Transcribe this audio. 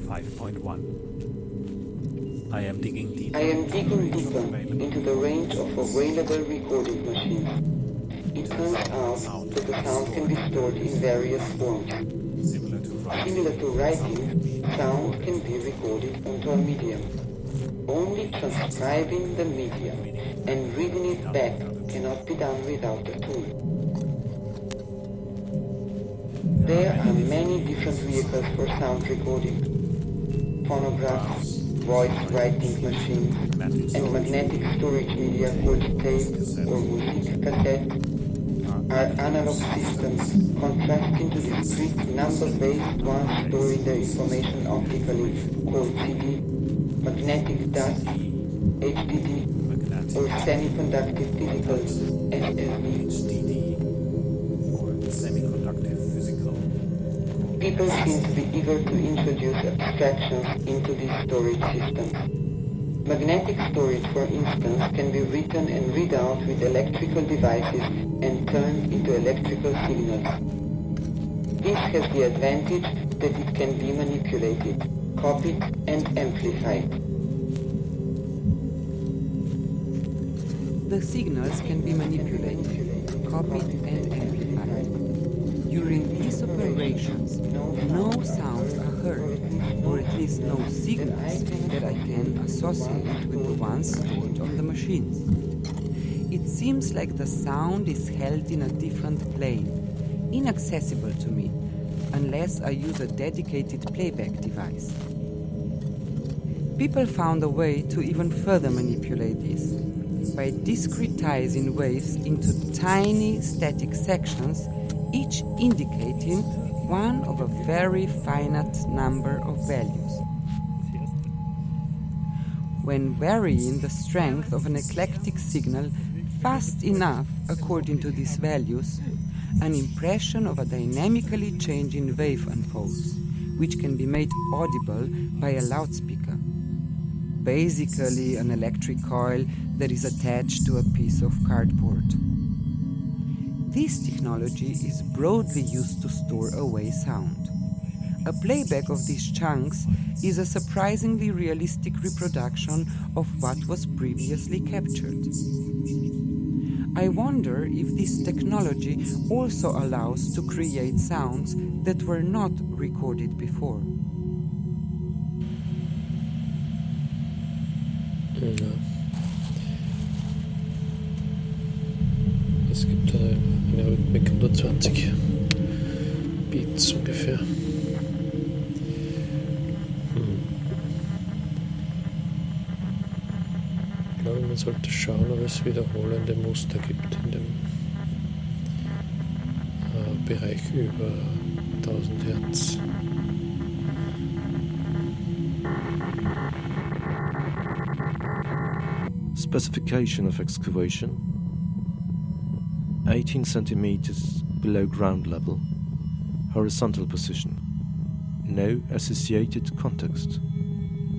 5.1. I am digging deeper into the range of available recording machines. It turns out that the sound can be stored in various forms. Similar to writing, sound can be recorded onto a medium. Only transcribing the medium and reading it back cannot be done without a tool. There are many different vehicles for sound recording. Phonographs, voice writing machines, and magnetic storage media called tape or music cassette are analog systems contrasting to discrete number-based ones storing the information optically called CD, magnetic DAT, HDD, or semiconductive digital SSD. People seem to be eager to introduce abstractions into these storage systems. Magnetic storage, for instance, can be written and read out with electrical devices and turned into electrical signals. This has the advantage that it can be manipulated, copied, and amplified. The signals can be manipulated, copied, and amplified. During these operations, no sounds are heard, or at least no signals that I can associate with the ones stored on the machines. It seems like the sound is held in a different plane, inaccessible to me, unless I use a dedicated playback device. People found a way to even further manipulate this, by discretizing waves into tiny static sections, each indicating one of a very finite number of values. When varying the strength of an eclectic signal fast enough according to these values, an impression of a dynamically changing wave unfolds, which can be made audible by a loudspeaker. Basically an electric coil that is attached to a piece of cardboard. This technology is broadly used to store away sound. A playback of these chunks is a surprisingly realistic reproduction of what was previously captured. I wonder if this technology also allows to create sounds that were not recorded before. Ja. Es gibt eine Rhythmik 120 Beats ungefähr. Ich glaube, man sollte schauen, ob es wiederholende Muster gibt in dem Bereich über 1000 Hertz. Specification of excavation: 18 centimeters below ground level, horizontal position, no associated context.